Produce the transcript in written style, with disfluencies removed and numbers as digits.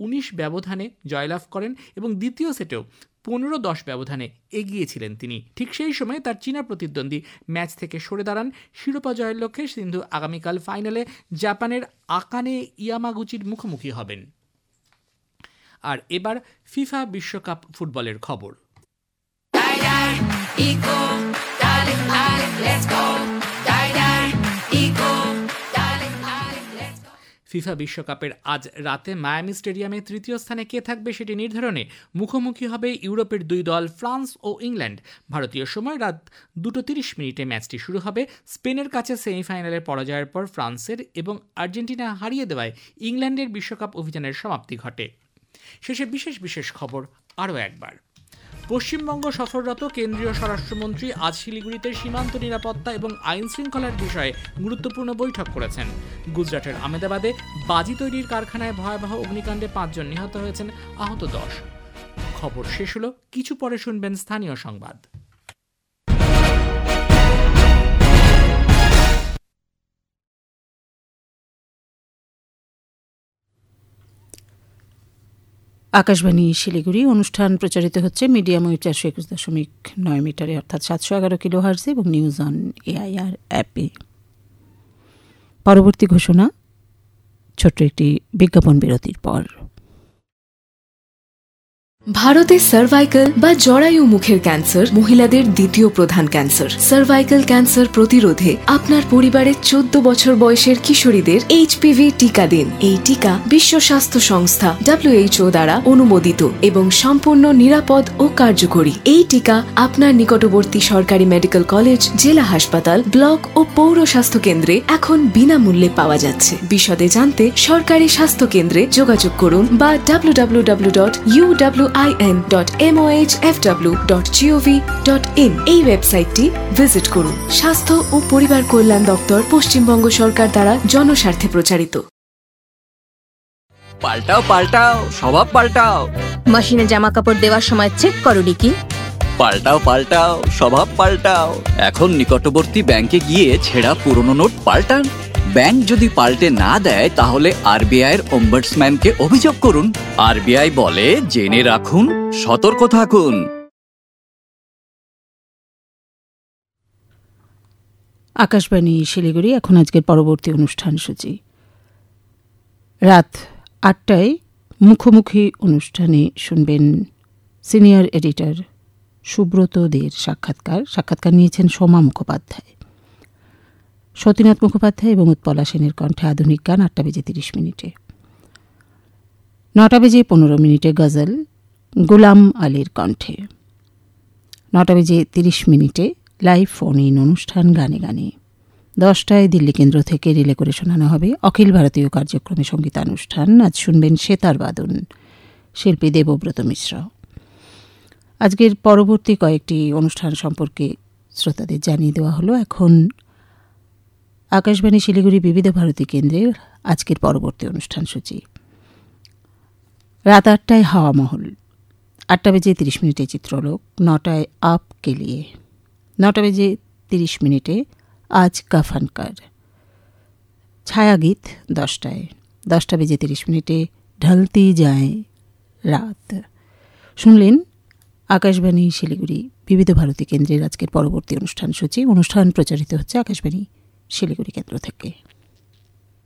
19 ব্যবধানে জয়লাভ করেন এবং দ্বিতীয় সেটেও 15-10 ব্যবধানে এগিয়েছিলেন তিনি। ঠিক সেই সময় তার চীনা প্রতিদ্বন্দ্বী ম্যাচ থেকে সরে দাঁড়ান। শিরোপা জয়ের লক্ষ্যে সিন্ধু আগামীকাল ফাইনালে জাপানের আকানে ইয়ামাগুচির মুখোমুখি হবেন। আর এবার ফিফা বিশ্বকাপ ফুটবলের খবর। ফিফা বিশ্বকাপের আজ রাতে মায়ামি স্টেডিয়ামে তৃতীয় স্থানে কে থাকবে সেটি নির্ধারণে মুখোমুখি হবে ইউরোপের দুই দল ফ্রান্স ও ইংল্যান্ড। ভারতীয় সময় রাত 2:30 ম্যাচটি শুরু হবে। স্পেনের কাছে সেমিফাইনালের পরাজয়ের পর ফ্রান্সের এবং আর্জেন্টিনা হারিয়ে দেওয়ায় ইংল্যান্ডের বিশ্বকাপ অভিযানের সমাপ্তি ঘটে। শেষে বিশেষ খবর আরও একবার। পশ্চিমবঙ্গ সফররত কেন্দ্রীয় স্বরাষ্ট্রমন্ত্রী আজ শিলিগুড়িতে সীমান্ত নিরাপত্তা এবং আইন শৃঙ্খলার বিষয়ে গুরুত্বপূর্ণ বৈঠক করেছেন। গুজরাটের আহমেদাবাদে বাজি তৈরির কারখানায় ভয়াবহ অগ্নিকাণ্ডে 5 জন নিহত হয়েছেন, আহত 10। খবর শেষ হলো, কিছু পরে শুনবেন স্থানীয় সংবাদ। আকাশবাণী শিলিগুড়ি। অনুষ্ঠান প্রচারিত হচ্ছে মিডিয়াম ওয়েভ 421.9 মিটারে অর্থাৎ 711 কিলোহার্টজে এবং নিউজ অন এআইআর অ্যাপে। পরবর্তী ঘোষণা ছোট্ট একটি বিজ্ঞাপন বিরতির পর। ভারতে সার্ভাইকাল বা জরায়ু মুখের ক্যান্সার মহিলাদের দ্বিতীয় প্রধান ক্যান্সার। সার্ভাইকাল ক্যান্সার প্রতিরোধে আপনার পরিবারের 14 বছর বয়সের কিশোরীদের এইচপিভি টিকা দিন। এই টিকা বিশ্ব স্বাস্থ্য সংস্থা WHO দ্বারা অনুমোদিত এবং সম্পূর্ণ নিরাপদ ও কার্যকরী। এই টিকা আপনার নিকটবর্তী সরকারি মেডিকেল কলেজ, জেলা হাসপাতাল, ব্লক ও পৌর স্বাস্থ্য কেন্দ্রে এখন বিনামূল্যে পাওয়া যাচ্ছে। বিশদে জানতে সরকারি স্বাস্থ্য কেন্দ্রে যোগাযোগ করুন বা www.uwin.mohfw.gov.in এই ওয়েবসাইটটি ভিজিট করুন। স্বাস্থ্য ও পরিবার কল্যাণ দপ্তর, পশ্চিমবঙ্গ সরকার দ্বারা জনস্বার্থে প্রচারিত। পাল্টাও পাল্টাও, স্বভাব পাল্টাও। মেশিনে জামা কাপড় দেওয়ার সময় চেক করোনি কি? পাল্টাও পাল্টাও, স্বভাব পাল্টাও। এখন নিকটবর্তী ব্যাংকে গিয়ে ছেঁড়া পুরনো নোট পাল্টান। ব্যাংক যদি পাল্টে না দেয় তাহলে আরবিআই এর অম্বাডসম্যানকে অভিযোগ করুন। আরবিআই বলে, জেনে রাখুন, সতর্ক থাকুন। আকাশবাণী শিলিগুড়ি। এখন আজকের পরবর্তী অনুষ্ঠান সূচি। রাত 8টায় মুখোমুখি অনুষ্ঠানে শুনবেন সিনিয়র এডিটর সুব্রত দের সাক্ষাৎকার নিয়েছেন সোমা মুখোপাধ্যায়। সতীনাথ মুখোপাধ্যায় এবং উৎপলা সেনের কণ্ঠে আধুনিক গান 8:30। 9:15 গজল গোলাম আলীর কণ্ঠে। 9:30 লাইভ ফোন ইন অনুষ্ঠান গানে গানে। 10টায় দিল্লি কেন্দ্র থেকে রিলে করে শোনানো হবে অখিল ভারতীয় কার্যক্রমে সঙ্গীতানুষ্ঠান। আজ শুনবেন সেতার বাদন, শিল্পী দেবব্রত মিশ্র। আজকের পরবর্তী কয়েকটি অনুষ্ঠান সম্পর্কে শ্রোতাদের জানিয়ে দেওয়া হলো। এখন আকাশবাণী শিলিগুড়ি বিবিধ ভারতী কেন্দ্রের আজকের পরবর্তী অনুষ্ঠান সূচি। রাত 8টায় হাওয়া মহল, 8:30 চিত্রলোক, 9টায় আপ কে লিয়ে, 9:30 আজ কা ফানকার, ছায়াগীত 10টায়, 10:30 ঢলতি যায় রাত। শুনলেন আকাশবাণী শিলিগুড়ি বিবিধ ভারতী কেন্দ্রের আজকের পরবর্তী অনুষ্ঠান সূচি। অনুষ্ঠান প্রচারিত হচ্ছে আকাশবাণী শিলিগুড়ি কেন্দ্র থেকে।